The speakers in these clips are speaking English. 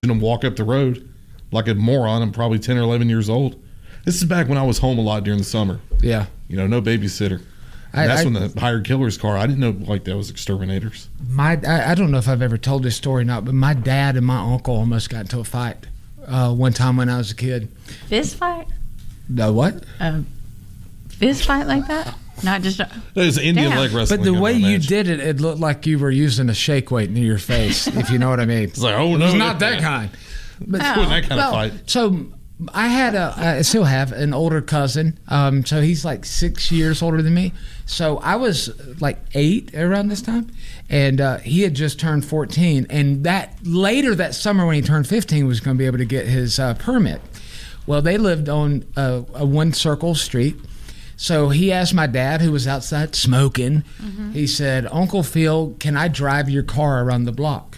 him walk up the road like a moron. I'm probably 10 or 11 years old. This is back when I was home a lot during the summer. Yeah. No babysitter. That's when the hired killer's car. I didn't know like that was exterminators. I don't know if I've ever told this story or not, but my dad and my uncle almost got into a fight one time when I was a kid. Fist fight? The what? Fist fight like that? Not just. It was Indian leg wrestling. But the way you did it, it looked like you were using a shake weight near your face, if you know what I mean. It's like, oh no, it's not that kind. But it wasn't that kind of fight. So I had I still have an older cousin. So he's like 6 years older than me. So I was like 8 around this time, and he had just turned 14. And later that summer when he turned 15 was going to be able to get his permit. Well, they lived on a one circle street. So he asked my dad, who was outside smoking, he said, Uncle Phil, can I drive your car around the block?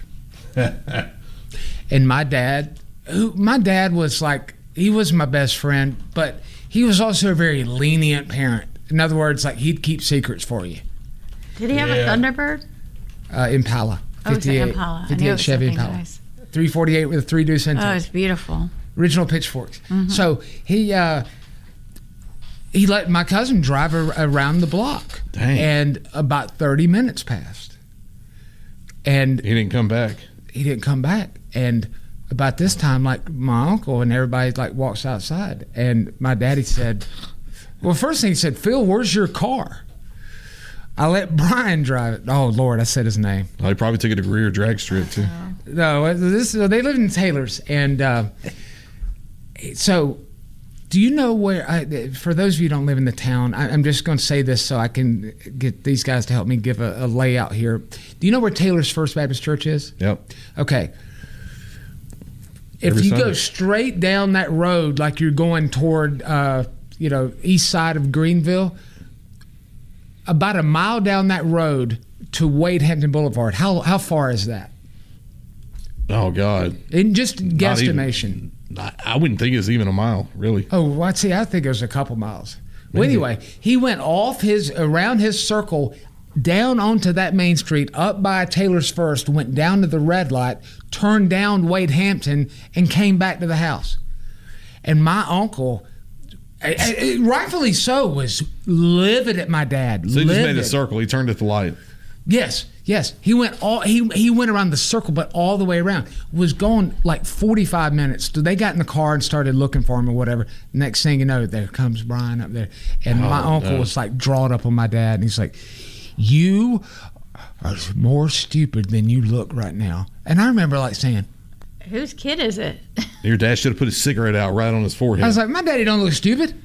And my dad was like, he was my best friend, but he was also a very lenient parent. In other words, like he'd keep secrets for you. Did he have a Thunderbird? Impala. 58, Impala. 58 Chevy Impala. Nice. 348 with a 3-deuce intake. Oh, it's beautiful. Original pitchforks. So he let my cousin drive around the block. Dang. And about 30 minutes passed. And he didn't come back. And about this time, like my uncle and everybody like walks outside. And my daddy said, well, first thing he said, Phil, where's your car? I let Brian drive it. Oh, Lord, I said his name. Well, he probably took it to Greer drag strip, too. No, they lived in Taylor's. And so... Do you know where, for those of you who don't live in the town, I'm just going to say this so I can get these guys to help me give a layout here. Do you know where Taylor's First Baptist Church is? Yep. Okay. If you go straight down that road like you're going toward, east side of Greenville, about a mile down that road to Wade Hampton Boulevard, how far is that? Oh, God. In just guesstimation. I wouldn't think it's even a mile, really. Oh, well, see, I think it was a couple miles. Well, anyway, he went around his circle, down onto that main street, up by Taylor's First, went down to the red light, turned down Wade Hampton, and came back to the house. And my uncle, rightfully so, was livid at my dad. So he just made a circle. He turned at the light. Yes. He went he went around the circle, but all the way around. Was going like 45 minutes. So they got in the car and started looking for him or whatever. Next thing you know, there comes Brian up there. And my uncle was like drawed up on my dad. And he's like, you are more stupid than you look right now. And I remember like saying, whose kid is it? Your dad should have put his cigarette out right on his forehead. I was like, my daddy don't look stupid.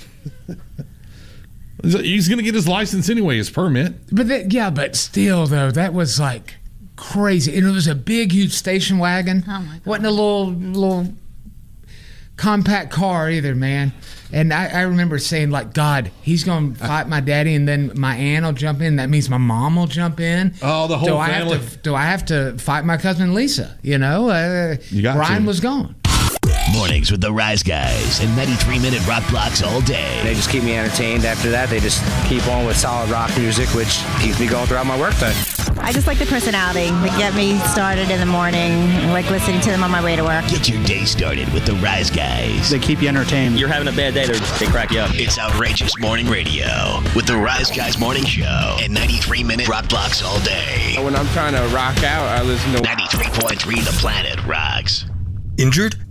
He's going to get his license anyway, his permit. But still, though, that was like crazy. And it was a big, huge station wagon. Oh, my God. Wasn't a little compact car either, man. And I remember saying, like, God, he's going to fight my daddy, and then my aunt will jump in. That means my mom will jump in. Oh, the whole family. Do I have to fight my cousin Lisa? Brian was gone. Mornings with the Rise Guys and 93-minute rock blocks all day. They just keep me entertained. After that, they just keep on with solid rock music, which keeps me going throughout my workday. I just like the personality. They get me started in the morning. I like listening to them on my way to work. Get your day started with the Rise Guys. They keep you entertained. You're having a bad day, they crack you up. It's Outrageous Morning Radio with the Rise Guys Morning Show and 93-minute rock blocks all day. When I'm trying to rock out, I listen to 93.3 The Planet rocks. Injured?